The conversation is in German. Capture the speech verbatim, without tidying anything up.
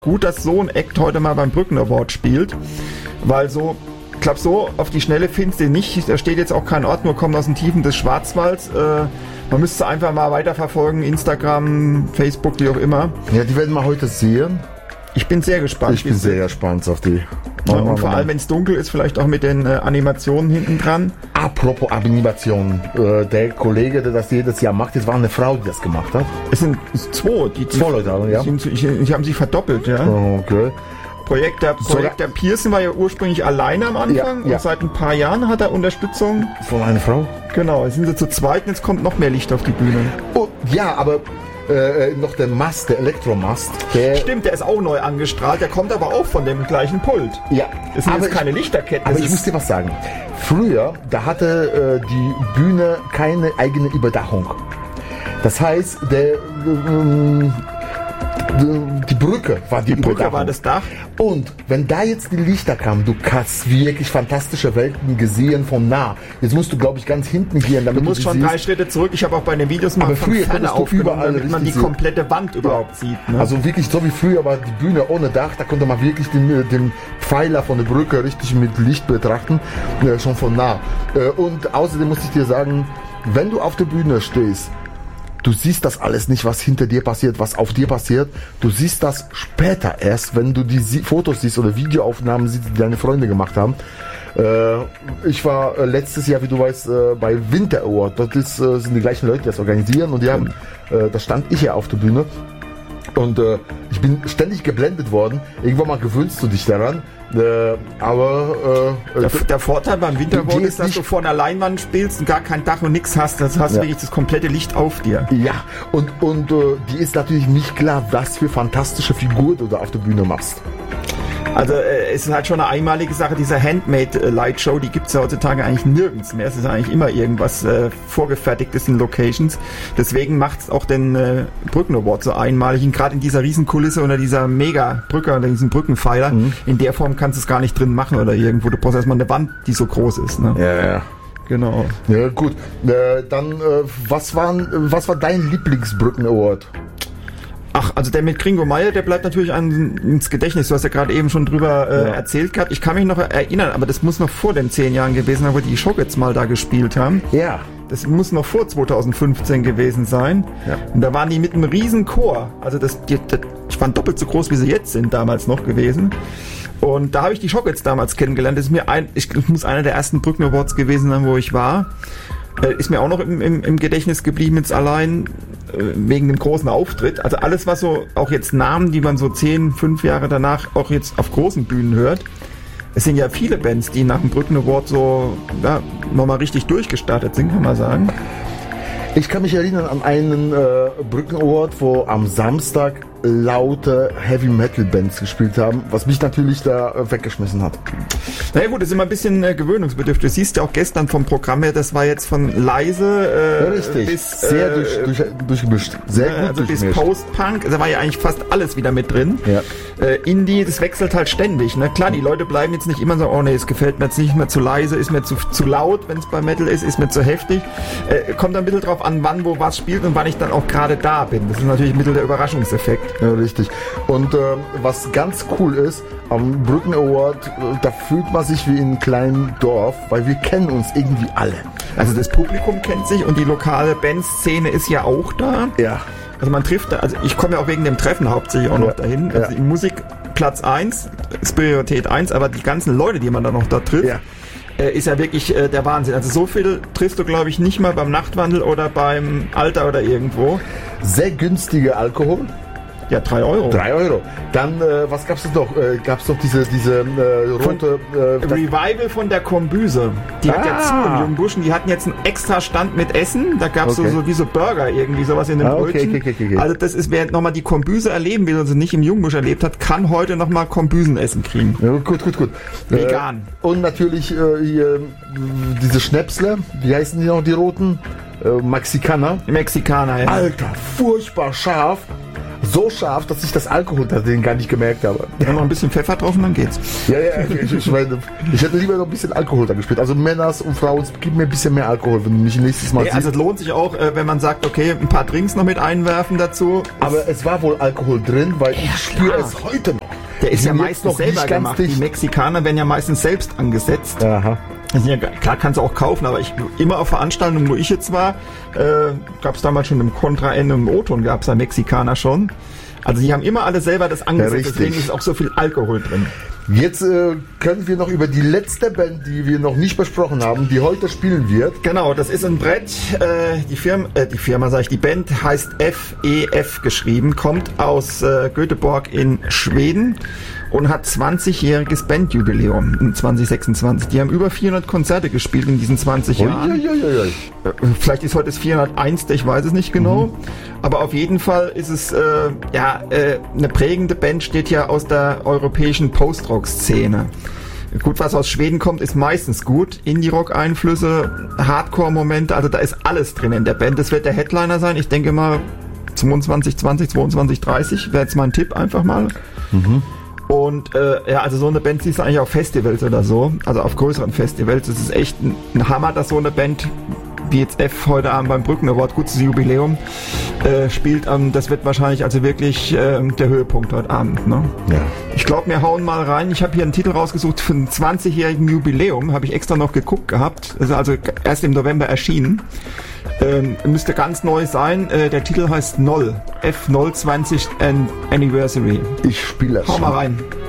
gut, dass so ein Act heute mal beim Brücken Award spielt, weil so, ich glaube, so auf die Schnelle findest du nicht. Da steht jetzt auch kein Ort, nur kommen aus den Tiefen des Schwarzwalds. Äh, man müsste einfach mal weiterverfolgen, Instagram, Facebook, wie auch immer. Ja, die werden wir heute sehen. Ich bin sehr gespannt. Ich bin sehr gespannt auf die. Ja, und vor allem, wenn es dunkel ist, vielleicht auch mit den äh, Animationen hinten dran. Apropos Animationen, äh, der Kollege, der das jedes Jahr macht, das war eine Frau, die das gemacht hat. Es sind zwei, die, die zwei Leute, ja. Die, die, die haben sich verdoppelt, ja. Okay. Projekt der, Projekt der Pearson war ja ursprünglich alleine am Anfang ja, ja. und seit ein paar Jahren hat er Unterstützung. Von einer Frau? Genau, jetzt sind sie zu zweit und jetzt kommt noch mehr Licht auf die Bühne. Oh, ja, aber äh, noch der Mast, der Elektromast. Der Stimmt, der ist auch neu angestrahlt, der kommt aber auch von dem gleichen Pult. Ja. Das sind aber jetzt keine ich, Lichterketten. Aber ich muss dir was sagen. Früher, da hatte äh, die Bühne keine eigene Überdachung. Das heißt, der... Ähm, die Brücke war die, die Brücke Überdachung. war das Dach. Und wenn da jetzt die Lichter kamen, du hast wirklich fantastische Welten gesehen von nah. Jetzt musst du, glaube ich, ganz hinten gehen, damit du musst du schon siehst. drei Schritte zurück. Ich habe auch bei den Videos mal aber von früher Ferne aufgenommen, überall damit man die sehen. komplette Wand überhaupt ja. sieht. Ne? Also wirklich so wie früher war die Bühne ohne Dach, da konnte man wirklich den, den Pfeiler von der Brücke richtig mit Licht betrachten, äh, schon von nah. Äh, und außerdem muss ich dir sagen, wenn du auf der Bühne stehst, du siehst das alles nicht, was hinter dir passiert, was auf dir passiert. Du siehst das später erst, wenn du die Fotos siehst oder Videoaufnahmen siehst, die deine Freunde gemacht haben. Äh, ich war äh, letztes Jahr, wie du weißt, äh, bei Winter Award. Das ist, äh, sind die gleichen Leute, die das organisieren. Und die haben, äh, da stand ich ja auf der Bühne. Und äh, ich bin ständig geblendet worden. Irgendwann mal gewöhnst du dich daran. Äh, aber äh, der, der Vorteil beim Winterwald ist, dass du vor einer Leinwand spielst und gar kein Dach und nichts hast. Das hast ja. wirklich das komplette Licht auf dir. Ja, und, und äh, die ist natürlich nicht klar, was für fantastische Figur du da auf der Bühne machst. Also äh, es ist halt schon eine einmalige Sache, diese Handmade-Light-Show, die gibt es ja heutzutage eigentlich nirgends mehr. Es ist eigentlich immer irgendwas äh, vorgefertigtes in Locations. Deswegen macht es auch den äh, Brücken-Award so einmalig. Und gerade in dieser Riesenkulisse oder dieser Mega-Brücke oder diesen Brückenpfeiler, mhm. in der Form kannst du es gar nicht drin machen oder irgendwo. Du brauchst erstmal eine Wand, die so groß ist. Ne? Ja, ja. Genau. Ja, gut. Äh, dann, äh, was, waren, was war dein Lieblingsbrücken-Award? Ach, also der mit Gringo Meyer, der bleibt natürlich an, ins Gedächtnis. Du hast ja gerade eben schon drüber äh, ja. erzählt gehabt. Ich kann mich noch erinnern, aber das muss noch vor den zehn Jahren gewesen sein, wo die Schockets mal da gespielt haben. Ja. Das muss noch vor zweitausendfünfzehn gewesen sein. Ja. Und da waren die mit einem riesen Chor. Also das, die, das die waren doppelt so groß, wie sie jetzt sind, damals noch gewesen. Und da habe ich die Schockets damals kennengelernt. Das ist mir ein, ich muss einer der ersten Brücken Awards gewesen sein, wo ich war. Äh, ist mir auch noch im, im, im Gedächtnis geblieben, jetzt allein äh, wegen dem großen Auftritt. Also alles, was so, auch jetzt Namen, die man so zehn, fünf Jahre danach auch jetzt auf großen Bühnen hört. Es sind ja viele Bands, die nach dem Brücken Award so ja, nochmal richtig durchgestartet sind, kann man sagen. Ich kann mich erinnern an einen äh, Brücken Award, wo am Samstag laute Heavy Metal Bands gespielt haben, was mich natürlich da äh, weggeschmissen hat. Naja gut, das ist immer ein bisschen äh, gewöhnungsbedürftig. Du siehst ja auch gestern vom Programm her, das war jetzt von leise äh, ja, richtig. bis sehr äh, durch, durch, durchgemischt. Sehr gut also bis Post-Punk, da war ja eigentlich fast alles wieder mit drin. Ja. Äh, Indie, das wechselt halt ständig. Ne? Klar, die Leute bleiben jetzt nicht immer so, oh nee, es gefällt mir jetzt nicht mehr zu leise, ist mir zu, zu laut, wenn es bei Metal ist, ist mir zu heftig. Äh, kommt ein bisschen drauf an, wann wo was spielt und wann ich dann auch gerade da bin. Das ist natürlich ein bisschen der Überraschungseffekt. Ja, richtig. Und äh, was ganz cool ist, am Brücken Award, äh, da fühlt man sich wie in einem kleinen Dorf, weil wir kennen uns irgendwie alle. Also das Publikum kennt sich und die lokale Bandszene ist ja auch da. Ja. Also man trifft da, also ich komme ja auch wegen dem Treffen hauptsächlich auch noch ja. dahin. Also ja. die Musik Platz eins, ist Priorität eins, aber die ganzen Leute, die man da noch da trifft, ja. äh, ist ja wirklich äh, der Wahnsinn. Also so viel triffst du, glaube ich, nicht mal beim Nachtwandel oder beim Alter oder irgendwo. Sehr günstige Alkohol. Ja, drei Euro. Drei Euro. Dann, äh, was gab's noch? Äh, gab's noch diese, diese äh, rote... Äh, Revival von der Kombüse. Die ah. hat ja zu im Jungbuschen. Die hatten jetzt einen extra Stand mit Essen. Da gab's okay. so, so wie so Burger, irgendwie sowas in den ah, Brötchen. Okay, okay, okay, okay. Also das ist, wer nochmal die Kombüse erleben will und sie nicht im Jungbusch erlebt hat, kann heute nochmal Kombüsenessen kriegen. Ja, gut, gut, gut. Vegan. Äh, und natürlich äh, hier diese Schnäpsle. Wie heißen die noch, die roten? Äh, Mexikaner. Mexikaner, ja. Alter, furchtbar scharf. so scharf, dass ich das Alkohol da drin gar nicht gemerkt habe. Ja, noch ein bisschen Pfeffer drauf und dann geht's. Ja, ja, ich, ich meine, ich hätte lieber noch ein bisschen Alkohol da gespielt. Also Männers und Frauen, gib mir ein bisschen mehr Alkohol, wenn du mich nächstes Mal nee, also es lohnt sich auch, wenn man sagt, okay, ein paar Drinks noch mit einwerfen dazu. Aber es war wohl Alkohol drin, weil ich spüre es heute noch. Der ist ja Jetzt meistens noch selber nicht ganz gemacht. dicht. Die Mexikaner werden ja meistens selbst angesetzt. Aha. Das sind ja, klar kannst du auch kaufen, aber ich immer auf Veranstaltungen, wo ich jetzt war, äh, gab es damals schon im Contra N, im O-Ton gab es da Mexikaner schon. Also die haben immer alle selber das angesetzt, Ja, deswegen ist auch so viel Alkohol drin. Jetzt äh, können wir noch über die letzte Band, die wir noch nicht besprochen haben, die heute spielen wird. Genau, das ist ein Brett. Äh, die Firma, äh, die Firma sag ich, die Band heißt F E F geschrieben, kommt aus äh, Göteborg in Schweden und hat zwanzigjähriges Bandjubiläum in zwanzig sechsundzwanzig. Die haben über vierhundert Konzerte gespielt in diesen zwanzig Jahren. Uiuiuiui. Äh, Vielleicht ist heute das vierhunderteins, ich weiß es nicht genau. Mhm. Aber auf jeden Fall ist es äh, ja äh, eine prägende Band, steht ja aus der europäischen Post-Rock-Szene. Gut, was aus Schweden kommt, ist meistens gut. Indie-Rock-Einflüsse, Hardcore-Momente, also da ist alles drin in der Band. Das wird der Headliner sein. Ich denke mal zweiundzwanzig zwanzig, zweiundzwanzig dreißig wäre jetzt mein Tipp einfach mal. Mhm. Und äh, ja, also so eine Band siehst du eigentlich auf Festivals oder so, also auf größeren Festivals. Das ist echt ein, ein Hammer, dass so eine Band wie jetzt F heute Abend beim Brücken Award, gutes Jubiläum, äh, spielt. Ähm, das wird wahrscheinlich also wirklich äh, der Höhepunkt heute Abend. Ne? Ja. Ich glaube, wir hauen mal rein. Ich habe hier einen Titel rausgesucht für ein zwanzigjährigen Jubiläum. Habe ich extra noch geguckt gehabt. Das ist also erst im November erschienen. Ähm, müsste ganz neu sein. Äh, der Titel heißt Null. F null zwanzig Anniversary. Ich spiele das Hau schon. mal rein.